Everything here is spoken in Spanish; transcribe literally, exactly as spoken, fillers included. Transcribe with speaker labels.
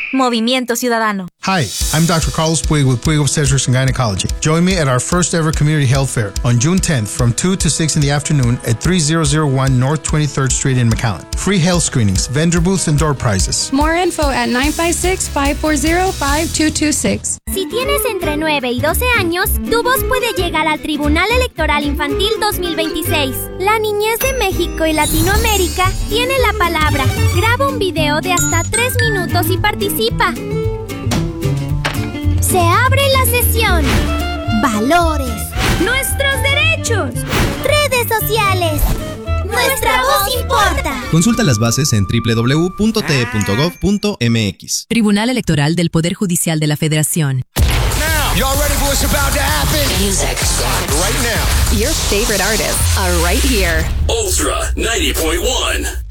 Speaker 1: Movimiento Ciudadano.
Speaker 2: Hi, I'm Doctor Carlos Puig with Puig Obstetrics and Gynecology. Join me at our first ever community health fair on June tenth from two to six in the afternoon at three thousand one North twenty-third Street in McAllen. Free health screenings, vendor booths, and door prizes.
Speaker 3: More info at nine five six, five four zero, five two two six.
Speaker 4: Si tienes entre nueve y doce años, tu voz puede llegar al Tribunal Electoral Infantil dos mil veintiséis. La niñez de México y Latinoamérica tiene la palabra. Graba un video de hasta tres minutos y participa. Se abre la sesión. Valores. Nuestros derechos. Redes sociales. Nuestra voz importa.
Speaker 5: Consulta las bases en doble u doble u doble u punto t e punto gov punto m x.
Speaker 6: Tribunal Electoral del Poder Judicial de la Federación.
Speaker 7: Now, y'all ready for what's about to happen? Music. Right now.
Speaker 8: Your favorite artists are right here.
Speaker 9: Ultra ninety point one.